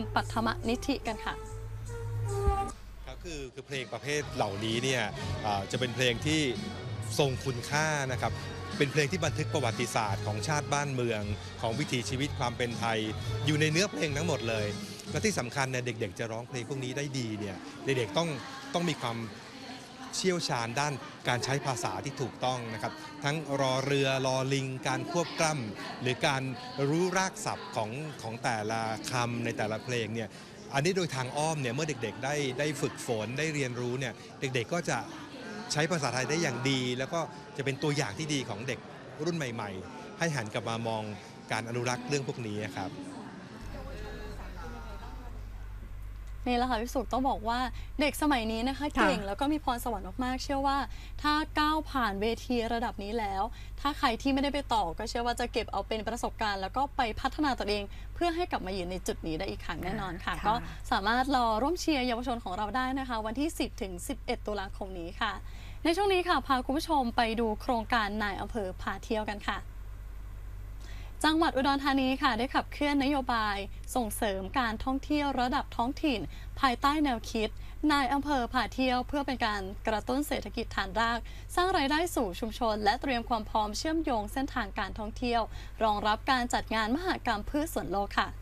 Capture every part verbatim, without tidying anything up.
ปัทมนิธิกันค่ะครับคือคือเพลงประเภทเหล่านี้เนี่ยจะเป็นเพลงที่ทรงคุณค่านะครับเป็นเพลงที่บันทึกประวัติศาสตร์ของชาติบ้านเมืองของวิถีชีวิตความเป็นไทยอยู่ในเนื้อเพลงทั้งหมดเลยและที่สำคัญเนี่ยเด็กๆจะร้องเพลงพวกนี้ได้ดีเนี่ยเด็กๆต้องต้องมีความเชี่ยวชาญด้านการใช้ภาษาที่ถูกต้องนะครับทั้งรอเรือรอลิงการควบกล้ำหรือการรู้รากศัพท์ของของแต่ละคำในแต่ละเพลงเนี่ยอันนี้โดยทางอ้อมเนี่ยเมื่อเด็กๆได้ได้ฝึกฝนได้เรียนรู้เนี่ยเด็กๆก็จะใช้ภาษาไทยได้อย่างดีแล้วก็จะเป็นตัวอย่างที่ดีของเด็กรุ่นใหม่ๆให้หันกลับมามองการอนุรักษ์เรื่องพวกนี้ครับนี่แหละค่ะพี่สุขต้องบอกว่าเด็กสมัยนี้นะคะเก่งแล้วก็มีพรสวรรค์มากๆเชื่อว่าถ้าก้าวผ่านเวทีระดับนี้แล้วถ้าใครที่ไม่ได้ไปต่อก็เชื่อว่าจะเก็บเอาเป็นประสบการณ์แล้วก็ไปพัฒนาตัวเองเพื่อให้กลับมายืนในจุดนี้ได้อีกครั้งแน่นอนค่ะก็สามารถรอร่วมเชียร์เยาวชนของเราได้นะคะวันที่สิบถึงสิบเอ็ดตุลาคมนี้ค่ะในช่วงนี้ค่ะพาคุณผู้ชมไปดูโครงการนายอำเภอพาเที่ยวกันค่ะจังหวัดอุดรธานีค่ะได้ขับเคลื่อนนโยบายส่งเสริมการท่องเที่ยวระดับท้องถิ่นภายใต้แนวคิดนายอำเภอพาเที่ยวเพื่อเป็นการกระตุ้นเศรษฐกิจฐานรากสร้างรายได้สู่ชุมชนและเตรียมความพร้อมเชื่อมโยงเส้นทางการท่องเที่ยวรองรับการจัดงานมหกรรมพืชสวนโลกค่ะ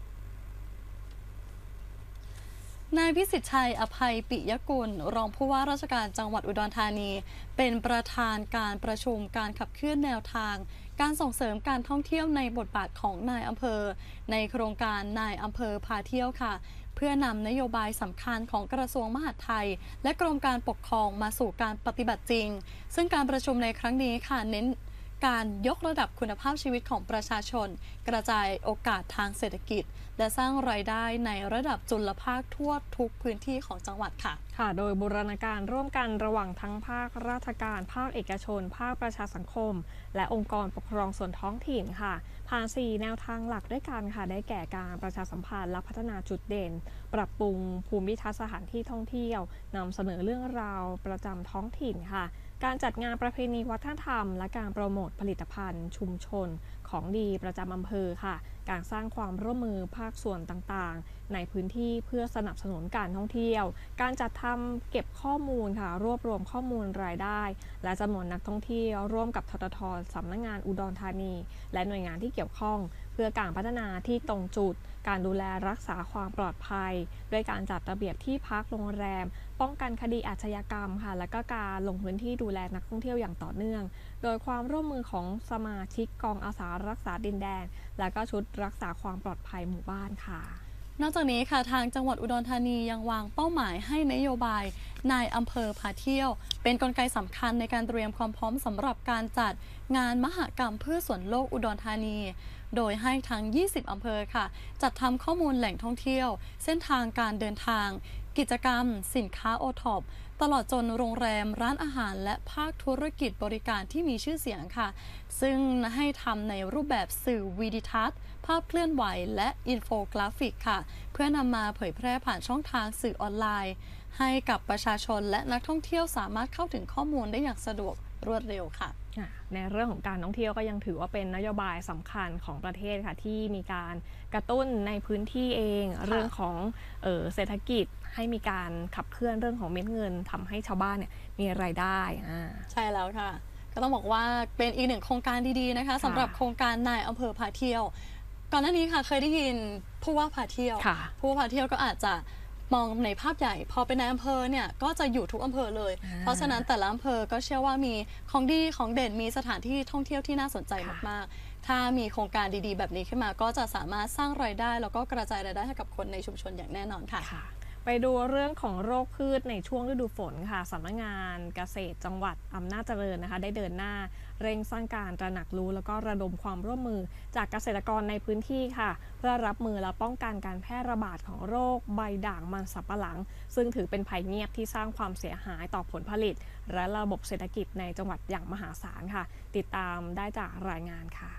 นายพิสิทธิ์ชัยอภัยปิยกุลรองผู้ว่าราชการจังหวัดอุดรธานีเป็นประธานการประชุมการขับเคลื่อนแนวทางการส่งเสริมการท่องเที่ยวในบทบาทของนายอำเภอในโครงการนายอำเภอพาเที่ยวค่ะเพื่อนำนโยบายสำคัญของกระทรวงมหาดไทยและกรมการปกครองมาสู่การปฏิบัติจริงซึ่งการประชุมในครั้งนี้ค่ะเน้นการยกระดับคุณภาพชีวิตของประชาชนกระจายโอกาสทางเศรษฐกิจและสร้างรายได้ในระดับจุลภาคทั่วทุกพื้นที่ของจังหวัดค่ะค่ะโดยบูรณาการร่วมกันระหว่างทั้งภาคราชการภาคเอกชนภาคประชาสังคมและองค์กรปกครองส่วนท้องถิ่นค่ะผ่านสี่แนวทางหลักด้วยกันค่ะได้แก่การประชาสัมพันธ์และพัฒนาจุดเด่นปรับปรุงภูมิทัศน์สถานที่ท่องเที่ยวนำเสนอเรื่องราวประจำท้องถิ่นค่ะการจัดงานประเพณีวัฒนธรรมและการโปรโมทผลิตภัณฑ์ชุมชนของดีประจำอำเภอค่ะการสร้างความร่วมมือภาคส่วนต่างๆในพื้นที่เพื่อสนับสนุนการท่องเที่ยวการจัดทำเก็บข้อมูลค่ะรวบรวมข้อมูลรายได้และจำนวนนักท่องเที่ยวร่วมกับททท.สำนักงานอุดรธานีและหน่วยงานที่เกี่ยวข้องเพื่อการพัฒนาที่ตรงจุดการดูแลรักษาความปลอดภัยด้วยการจัดระเบียบที่พักโรงแรมป้องกันคดีอาชญากรรมค่ะและก็การลงพื้นที่ดูแลนักท่องเที่ยวอย่างต่อเนื่องโดยความร่วมมือของสมาชิกกองอาสารักษาดินแดนและก็ชุดรักษาความปลอดภัยหมู่บ้านค่ะนอกจากนี้ค่ะทางจังหวัดอุดรธานียังวางเป้าหมายให้นโยบายนายอำเภอพาเที่ยวเป็นกลไกสำคัญในการเตรียมความพร้อมสำหรับการจัดงานมหกรรมพืชสวนโลกอุดรธานีโดยให้ทั้งยี่สิบอำเภอค่ะจัดทำข้อมูลแหล่งท่องเที่ยวเส้นทางการเดินทางกิจกรรมสินค้าโอท็อปตลอดจนโรงแรมร้านอาหารและภาคธุรกิจบริการที่มีชื่อเสียงค่ะซึ่งให้ทำในรูปแบบสื่อวิดิทัศน์ภาพเคลื่อนไหวและอินโฟกราฟิกค่ะเพื่อนำมาเผยแพร่ผ่านช่องทางสื่อออนไลน์ให้กับประชาชนและนักท่องเที่ยวสามารถเข้าถึงข้อมูลได้อย่างสะดวกรวดเร็วค่ะในเรื่องของการท่องเที่ยวก็ยังถือว่าเป็นนโยบายสำคัญของประเทศค่ะที่มีการกระตุ้นในพื้นที่เองเรื่องของเอ่อเศรษฐกิจให้มีการขับเคลื่อนเรื่องของเม็ดเงินทำให้ชาวบ้านเนี่ยมีรายได้อ่าใช่แล้วค่ะก็ต้องบอกว่าเป็นอีกหนึ่งโครงการดีๆนะคะสำหรับโครงการนายอำเภอพาเที่ยวก่อนหน้านี้ค่ะเคยได้ยินผู้ว่าพาเที่ยวผู้ว่าพาเที่ยวก็อาจจะมองในภาพใหญ่พอเป็นนายอำเภอเนี่ยก็จะอยู่ทุกอำเภอเลยเพราะฉะนั้นแต่ละอำเภอก็เชื่อว่ามีของดีของเด่นมีสถานที่ท่องเที่ยวที่น่าสนใจมากๆถ้ามีโครงการดีๆแบบนี้ขึ้นมาก็จะสามารถสร้างรายได้แล้วก็กระจายรายได้ให้กับคนในชุมชนอย่างแน่นอนค่ะไปดูเรื่องของโรคพืชในช่วงฤดูฝนค่ะสำนักงานเกษตรจังหวัดอำนาจเจริญนะคะได้เดินหน้าเร่งสร้างการตระหนักรู้แล้วก็ระดมความร่วมมือจากเกษตรกรในพื้นที่ค่ะเพื่อรับมือและป้องกันการแพร่ระบาดของโรคใบด่างมันสำปะหลังซึ่งถือเป็นภัยเงียบที่สร้างความเสียหายต่อผลผลิตและระบบเศรษฐกิจในจังหวัดอย่างมหาศาลค่ะติดตามได้จากรายงานค่ะ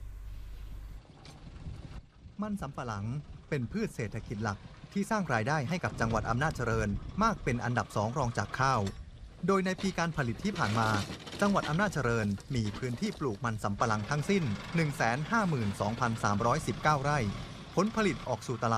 มันสำปะหลังเป็นพืชเศรษฐกิจหลักที่สร้างรายได้ให้กับจังหวัดอำนาจเจริญมากเป็นอันดับสองรองจากข้าวโดยในปีการผลิตที่ผ่านมาจังหวัดอำนาจเจริญมีพื้นที่ปลูกมันสำปะหลังทั้งสิ้น หนึ่งแสนห้าหมื่นสองพันสามร้อยสิบเก้า ไร่ผลผลิตออกสู่ตลาด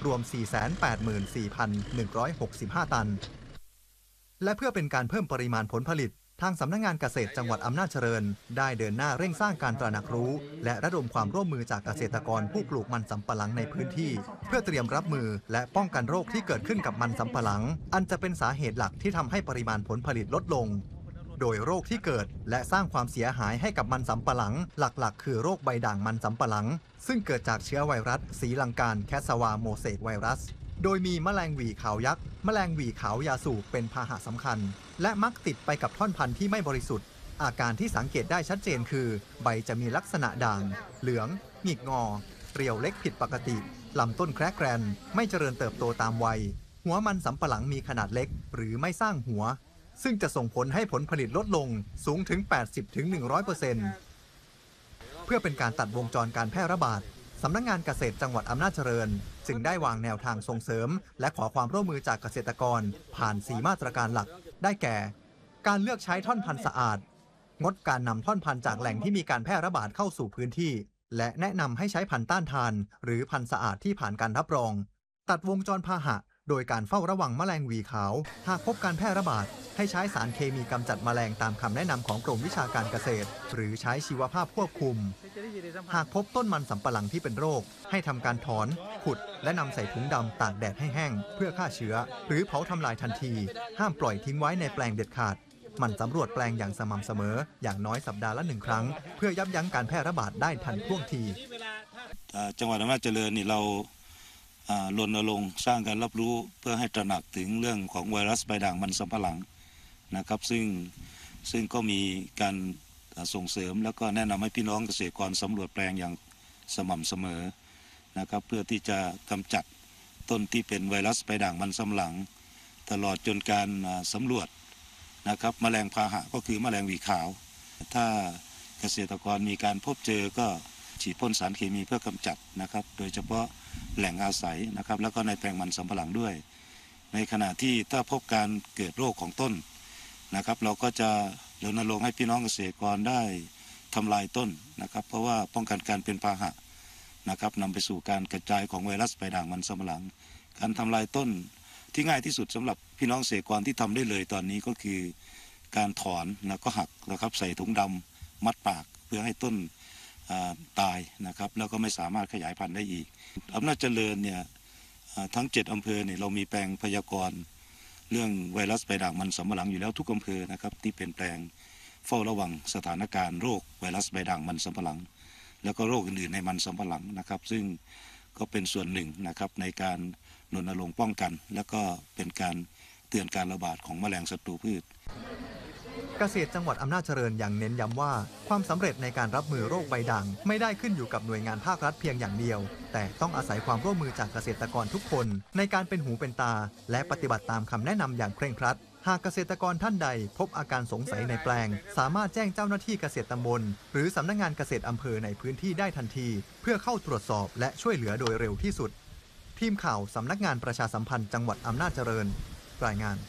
รวม สี่แสนแปดหมื่นสี่พันหนึ่งร้อยหกสิบห้า ตันและเพื่อเป็นการเพิ่มปริมาณผลผลิตทางสำนักงานเกษตรจังหวัดอำนาจเจริญได้เดินหน้าเร่งสร้างการตระหนักรู้และระดมความร่วมมือจากเกษตรกรผู้ปลูกมันสำปะหลังในพื้นที่เพื่อเตรียมรับมือและป้องกันโรคที่เกิดขึ้นกับมันสำปะหลังอันจะเป็นสาเหตุหลักที่ทำให้ปริมาณผลผลิตลดลงโดยโรคที่เกิดและสร้างความเสียหายให้กับมันสำปะหลังหลักๆคือโรคใบด่างมันสำปะหลังซึ่งเกิดจากเชื้อไวรัสสีลังการแคสวาโมเสกไวรัสโดยมีแมลงหวีขาวยักษ์แมลงหวีขาวยาสูบเป็นพาหะสำคัญและมักติดไปกับท่อนพันธุ์ที่ไม่บริสุทธิ์อาการที่สังเกตได้ชัดเจนคือใบจะมีลักษณะด่างเหลืองหงิกงอเรียวเล็กผิดปกติลำต้นแคระแกรนไม่เจริญเติบโตตามวัยหัวมันสำปะหลังมีขนาดเล็กหรือไม่สร้างหัวซึ่งจะส่งผลให้ผลผลิตลดลงสูงถึง แปดสิบถึงหนึ่งร้อยเปอร์เซ็นต์ เพื่อเป็นการตัดวงจรการแพร่ระบาดสำนักงานเกษตรจังหวัดอำนาจเจริญจึงได้วางแนวทางส่งเสริมและขอความร่วมมือจากเกษตรกรผ่านสี่มาตรการหลักได้แก่การเลือกใช้ท่อนพันธุ์สะอาดงดการนำท่อนพันธุ์จากแหล่งที่มีการแพร่ระบาดเข้าสู่พื้นที่และแนะนำให้ใช้พันธุ์ต้านทานหรือพันธุ์สะอาดที่ผ่านการรับรองตัดวงจรพาหะโดยการเฝ้าระวังแมลงหวีขาวหากพบการแพร่ระบาดให้ใช้สารเคมีกำจัดแมลงตามคำแนะนำของกรมวิชาการเกษตรหรือใช้ชีวภาพควบคุมหากพบต้นมันสำปะหลังที่เป็นโรคให้ทำการถอนขุดและนำใส่ถุงดำตากแดดให้แห้งเพื่อฆ่าเชื้อหรือเผาทำลายทันทีห้ามปล่อยทิ้งไว้ในแปลงเด็ดขาดหมั่นสำรวจแปลงอย่างสม่ำเสมออย่างน้อยสัปดาห์ละหนึ่งครั้งเพื่อยับยั้งการแพร่ระบาดได้ทันท่วงทีจังหวัดอำนาจเจริญนี่เรารณรงค์สร้างการรับรู้เพื่อให้ตระหนักถึงเรื่องของไวรัสใบด่างมันสำปะหลังนะครับซึ่งซึ่งก็มีการส่งเสริมแล้วก็แนะนำให้พี่น้องเกษตรกรสำรวจแปลงอย่างสม่ำเสมอนะครับเพื่อที่จะกำจัดต้นที่เป็นไวรัสใบด่างมันสำปะหลังตลอดจนการสำรวจนะครับแมลงพาหะก็คือแมลงหวีขาวถ้าเกษตรกรมีการพบเจอก็ฉีดพ่นสารเคมีเพื่อกำจัดนะครับโดยเฉพาะแหล่งอาศัยนะครับแล้วก็ในแปลงมันสำปะหลังด้วยในขณะที่ถ้าพบการเกิดโรคของต้นนะครับเราก็จะรณรงค์ให้พี่น้องเกษตรกรได้ทำลายต้นนะครับเพราะว่าป้องกันการเป็นพาหะนะครับนำไปสู่การกระจายของไวรัสใบด่างมันสำปะหลังการทำลายต้นที่ง่ายที่สุดสำหรับพี่น้องเกษตรกรที่ทำได้เลยตอนนี้ก็คือการถอนแล้วก็หักนะครับใส่ถุงดำมัดปากเพื่อให้ต้นตายนะครับแล้วก็ไม่สามารถขยายพันธุ์ได้อีกอำนาจเจริญเนี่ยทั้งเจ็ดอำเภอเนี่ยเรามีแปลงพยากรณ์เรื่องไวรัสใบด่างมันสำปะหลังอยู่แล้วทุกอำเภอนะครับที่เป็นแปลงเฝ้าระวังสถานการณ์โรคไวรัสใบด่างมันสำปะหลังแล้วก็โรคอื่นๆในมันสำปะหลังนะครับซึ่งก็เป็นส่วนหนึ่งนะครับในการรณรงค์ป้องกันและก็เป็นการเตือนการระบาดของแมลงศัตรูพืชเกษตรจังหวัดอำนาจเจริญยังเน้นย้ำว่าความสำเร็จในการรับมือโรคใบด่างไม่ได้ขึ้นอยู่กับหน่วยงานภาครัฐเพียงอย่างเดียวแต่ต้องอาศัยความร่วมมือจากเกษตรกรทุกคนในการเป็นหูเป็นตาและปฏิบัติตามคำแนะนำอย่างเคร่งครัดหากเกษตรกรท่านใดพบอาการสงสัยในแปลงสามารถแจ้งเจ้าหน้าที่เกษตรตำบลหรือสำนักงานเกษตรอำเภอในพื้นที่ได้ทันทีเพื่อเข้าตรวจสอบและช่วยเหลือโดยเร็วที่สุดทีมข่าวสำนักงานประชาสัมพันธ์จังหวัดอำนาจเจริญรายงาน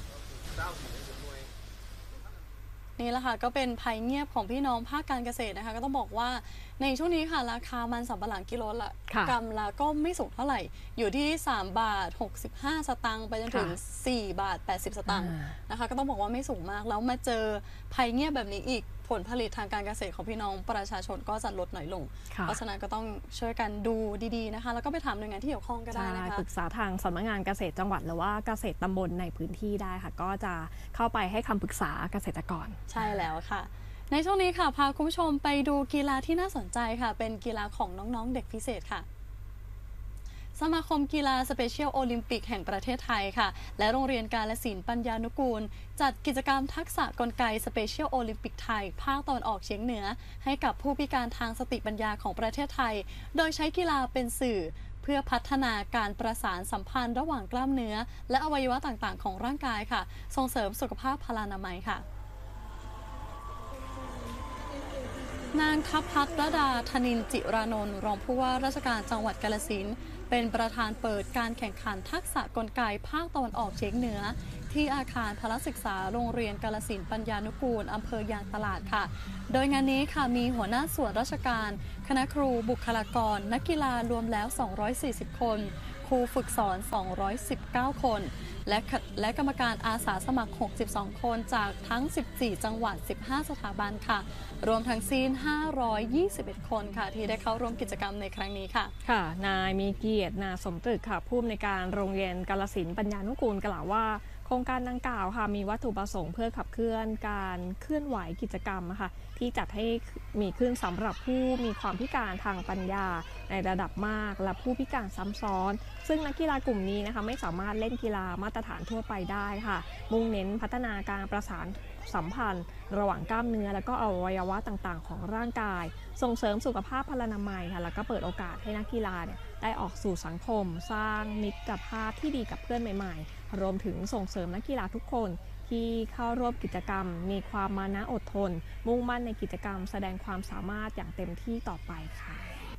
นี่แหละค่ะก็เป็นภัยเงียบของพี่น้องภาคการเกษตรนะคะก็ต้องบอกว่าในช่วงนี้ค่ะราคามันสำปะหลังกิโลละกรัมละก็ไม่สูงเท่าไหร่อยู่ที่สามบาทหกสิบห้าสตางค์ไปจนถึงสี่บาทแปดสิบสตางค์นะคะก็ต้องบอกว่าไม่สูงมากแล้วมาเจอภัยเงียบแบบนี้อีกผลผลิตทางการเกษตรของพี่น้องประชาชนก็จะลดน้อยลงเพราะฉะนั้นก็ต้องช่วยกันดูดีๆนะคะแล้วก็ไปถามหน่วยงานที่เกี่ยวข้องก็ได้นะคะปรึกษาทางสำนักงานเกษตรจังหวัดหรือว่าเกษตรตำบลในพื้นที่ได้ค่ะก็จะเข้าไปให้คำปรึกษาเกษตรกรใช่แล้วค่ะในช่วงนี้ค่ะพาคุณผู้ชมไปดูกีฬาที่น่าสนใจค่ะเป็นกีฬาของน้องๆเด็กพิเศษค่ะสมาคมกีฬาสเปเชียลโอลิมปิกแห่งประเทศไทยค่ะและโรงเรียนกาฬสินธุ์ปัญญานุกูลจัดกิจกรรมทักษะกลไกสเปเชียลโอลิมปิกไทยภาคตะวันออกเฉียงเหนือให้กับผู้พิการทางสติปัญญาของประเทศไทยโดยใช้กีฬาเป็นสื่อเพื่อพัฒนาการประสานสัมพันธ์ระหว่างกล้ามเนื้อและอวัยวะต่างๆของร่างกายค่ะส่งเสริมสุขภาพพลานามัยค่ะนางทัพพัฒรดาธนินจิรานนท์รองผู้ว่าราชการจังหวัดกาฬสินธุ์เป็นประธานเปิดการแข่งขันทักษะกลไกภาคตะวันออกเฉียงเหนือที่อาคารพละศึกษาโรงเรียนกาฬสินธุ์ปัญญานุกูลอำเภอยางตลาดค่ะโดยงานนี้ค่ะมีหัวหน้าส่วนราชการคณะครูบุคลากรนักกีฬารวมแล้วสองร้อยสี่สิบคนครูฝึกสอน สองร้อยสิบเก้า คน และและกรรมการอาสาสมัคร หกสิบสอง คนจากทั้ง สิบสี่ จังหวัด สิบห้า สถาบันค่ะ รวมทั้งสิ้น ห้าร้อยยี่สิบเอ็ด คนค่ะที่ได้เข้าร่วมกิจกรรมในครั้งนี้ค่ะค่ะ นายมีเกียรตินาสมตรึกค่ะผู้อำนวยการโรงเรียนกาฬสินธุ์ปัญญานุกูลกล่าวว่าโครงการดังกล่าวค่ะมีวัตถุประสงค์เพื่อขับเคลื่อนการเคลื่อนไหวกิจกรรมค่ะที่จัดให้มีขึ้นสำหรับผู้มีความพิการทางปัญญาในระดับมากและผู้พิการซ้ำซ้อน ซึ่งนักกีฬากลุ่มนี้นะคะไม่สามารถเล่นกีฬามาตรฐานทั่วไปได้ค่ะมุ่งเน้นพัฒนาการประสานสัมพันธ์ ระหว่างกล้ามเนื้อและก็อวัยวะต่างๆของร่างกาย ส่งเสริมสุขภาพพลานามัยค่ะแล้วก็เปิดโอกาสให้นักกีฬาเนี่ยได้ออกสู่สังคม สร้างมิตรภาพที่ดีกับเพื่อนใหม่ๆรวมถึงส่งเสริมนักกีฬาทุกคนที่เข้าร่วมกิจกรรม มีความมานะอดทน มุ่งมั่นในกิจกรรมแสดงความสามารถอย่างเต็มที่ต่อไปค่ะ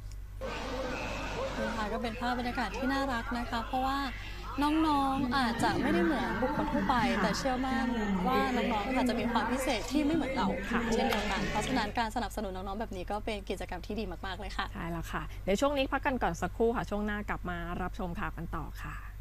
นี่ค่ะก็เป็นภาพบรรยากาศที่น่ารักนะคะ เพราะว่าน้องๆอาจจะไม่ได้เหมือนบุคคลทั่วไป แต่เชื่อมั่นว่าน้องๆอาจจะมีความพิเศษที่ไม่เหมือนเราค่ะเช่นเดียวกัน เพราะฉะนั้นการสนับสนุนน้องๆแบบนี้ก็เป็นกิจกรรมที่ดีมากๆเลยค่ะใช่แล้วค่ะเดี๋ยวช่วงนี้พักกันก่อนสักครู่ค่ะช่วงหน้ากลับมารับชมข่าวกันต่อค่ะ